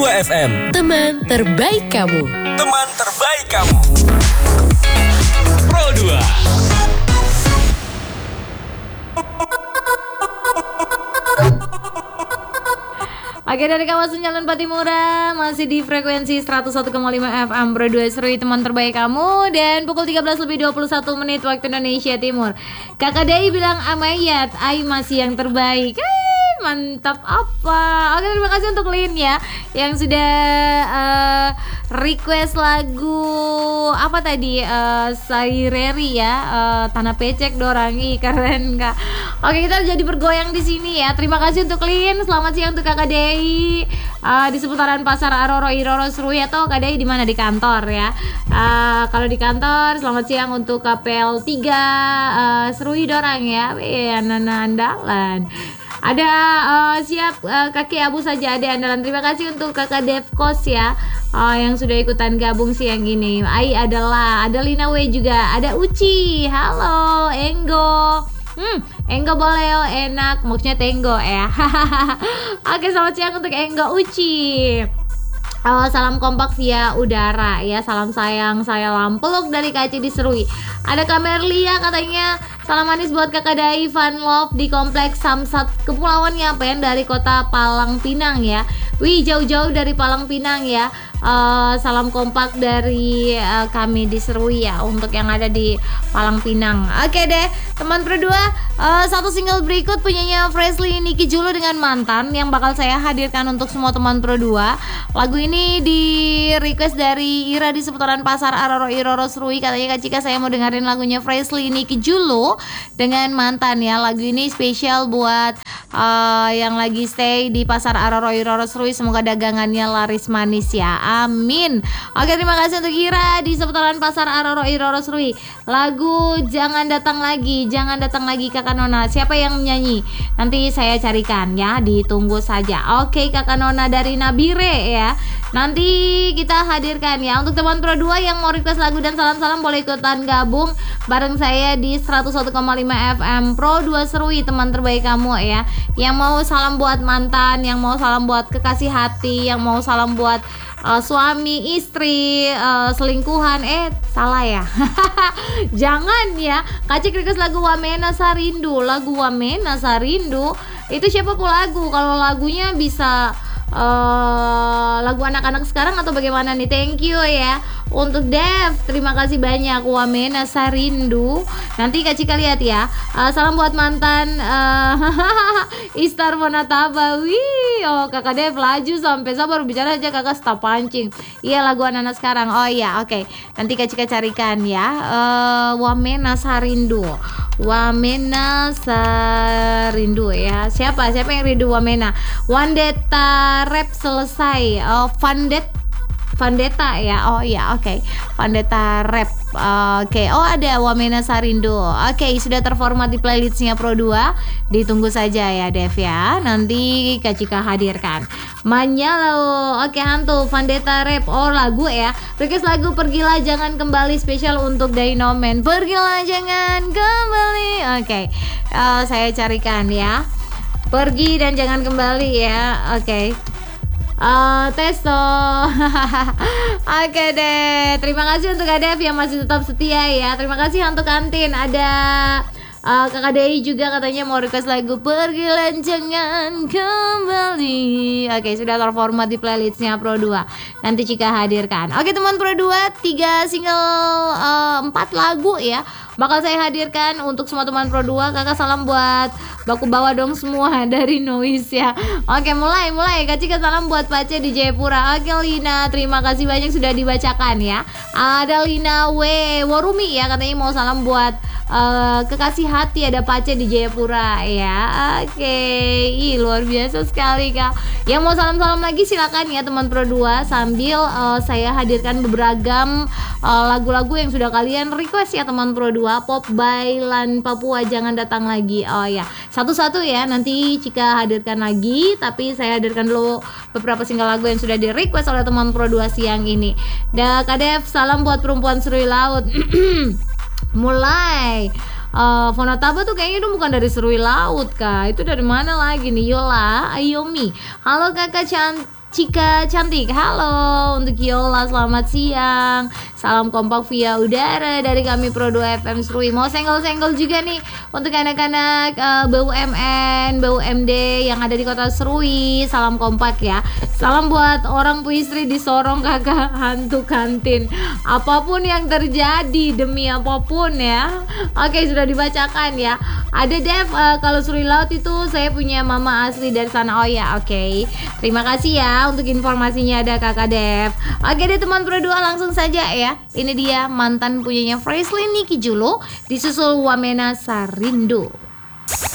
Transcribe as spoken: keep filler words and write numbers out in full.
dua F M. Teman terbaik kamu. Teman terbaik kamu. Pro dua. Oke, dari kawasan Jalan Patimura, masih di frekuensi seratus satu koma lima F M Pro dua Serui, teman terbaik kamu. Dan pukul tiga belas lebih dua puluh satu menit waktu Indonesia Timur. Kakak Dai bilang amayat, ai masih yang terbaik. Eh, mantap apa. Oke, terima kasih untuk Lin ya, yang sudah uh, request lagu apa tadi, uh, Saireri ya, uh, Tanah Pecek Dorangi, keren kak. Oke, kita jadi bergoyang di sini ya. Terima kasih untuk Lin. Selamat siang untuk Kakak Dei uh, di seputaran Pasar Aroro Iroro Serui, atau Kak Dei di mana, di kantor ya. Uh, kalau di kantor, selamat siang untuk K P L tiga uh, Serui Dorang ya. Iya, Nana Andalan. Ada uh, siap uh, kaki abu saja ada andalan. Terima kasih untuk Kakak Devkos ya, uh, yang sudah ikutan gabung siang ini. Ai adalah, ada Lina W juga, ada Uci. Halo Enggo. Hmm, Enggo boleh oh, enak, maksudnya Tenggo ya. Oke, selamat siang untuk Enggo Uci. Uh, salam kompak via udara ya. Salam sayang saya Lampeluk dari Kaci di Serui. Ada Kamerlia katanya, salam manis buat Kakak Dai Van Love di kompleks Samsat Kepulauan Yapen dari kota Palang Pinang ya. Wih, jauh-jauh dari Palang Pinang ya. Uh, salam kompak dari uh, kami di Serui ya, untuk yang ada di Palang Pinang. Oke deh, teman berdua, uh, satu single berikut punyanya Freshly Niki Julu dengan Mantan yang bakal saya hadirkan untuk semua teman Pro dua. Lagu ini di request dari Ira di seputaran Pasar Aroro Iroro Serui. Katanya Kak Cika, saya mau dengerin lagunya Freshly Niki Julu dengan Mantan ya. Lagu ini spesial buat uh, yang lagi stay di Pasar Aroro Iroro Serui. Semoga dagangannya laris manis ya. Amin. Oke, terima kasih untuk Ira di seputaran Pasar Aroro Iroro Serui. Lagu Jangan Datang Lagi, Jangan Datang Lagi Kakak Nona. Siapa yang menyanyi? Nanti saya carikan ya, ditunggu saja. Oke, Kakak Nona dari Nabire ya. Nanti kita hadirkan ya. Untuk teman Pro dua yang mau request lagu dan salam-salam, boleh ikutan gabung bareng saya di seratus satu koma lima F M Pro dua Serui, teman terbaik kamu ya. Yang mau salam buat mantan, yang mau salam buat kekasih hati, yang mau salam buat Uh, suami, istri, uh, selingkuhan. Eh, salah ya. Jangan ya. Kacik request lagu Wamena Sarindu. Lagu Wamena Sarindu itu siapa pun lagu? Kalau lagunya bisa uh, lagu anak-anak sekarang atau bagaimana nih? Thank you ya untuk Dev, terima kasih banyak. Wamena Sarindu. Nanti Kak Cika lihat ya. Uh, salam buat mantan uh, Istar Monataba. Wih, oh Kakak Dev laju sampai sabar bicara aja kakak stop pancing. Iya, lagu anak-anak sekarang. Oh iya, oke. Okay. Nanti Kak Cika carikan ya. Uh, Wamena Sarindu. Wamena Sarindu ya. Siapa? Siapa yang rindu Wamena? Wandeta rap selesai. Oh, Vandet Vandeta ya. Oh iya, oke. Okay. Vandeta rap. Uh, oke. Okay. Oh, ada Wamena Sarindu. Oke, okay, sudah terformat di playlistnya Pro dua. Ditunggu saja ya, Dev ya. Nanti Kak Cika hadirkan. Manyalo. Oke, okay, hantu Vandeta rap. Oh, lagu ya. Request lagu Pergilah Jangan Kembali spesial untuk Dinoman. Pergilah Jangan Kembali. Oke. Okay. Uh, saya carikan ya. Pergi dan jangan kembali ya. Oke. Okay. Uh, testo. Oke okay deh. Terima kasih untuk Adev yang masih tetap setia ya. Terima kasih untuk kantin. Ada uh, Kakak Dei juga katanya mau request lagu Pergilah Jangan Kembali. Oke, okay, sudah terformat di playlistnya Pro dua. Nanti Cika hadirkan. Oke okay, teman Pro dua, tiga single uh, empat lagu ya bakal saya hadirkan untuk semua teman Pro dua. Kakak salam buat baku bawa dong semua dari Noise ya. Oke, mulai mulai Kak Cika salam buat Pace di Jayapura. Oke Lina, terima kasih banyak sudah dibacakan ya. Ada Lina W Warumi ya, katanya mau salam buat uh, kekasih hati, ada Pace di Jayapura ya. Oke, ih luar biasa sekali Kak. Yang mau salam-salam lagi silakan ya teman Pro dua, sambil uh, saya hadirkan beberapa uh, lagu-lagu yang sudah kalian request ya teman Pro dua. Pop Bailan Papua Jangan Datang Lagi. Oh ya, satu-satu ya, nanti Cika hadirkan lagi. Tapi saya hadirkan dulu beberapa single lagu yang sudah di request oleh teman Pro dua siang ini. Da Kadev, salam buat perempuan Serui Laut. Mulai uh, Fonataba tuh kayaknya itu bukan dari Serui Laut Kak. Itu dari mana lagi nih? Yola Ayomi. Halo kakak cantik. Cika Cantik, halo. Untuk Yola, selamat siang. Salam kompak via udara dari kami Pro dua F M Serui. Mau senggol-senggol juga nih untuk anak-anak uh, B U M N, B U M D yang ada di kota Serui. Salam kompak ya. Salam buat orang puistri di Sorong kakak hantu kantin. Apapun yang terjadi demi apapun ya. Oke, sudah dibacakan ya. Ada Dev, uh, kalau Serui Laut itu saya punya mama asli dari sana. Oh ya, oke. Okay. Terima kasih ya untuk informasinya ada Kakak Dev. Oke deh teman Pro dua, langsung saja ya. Ini dia mantan punyanya Fresley Niki Julo disusul Wamena Sarindo.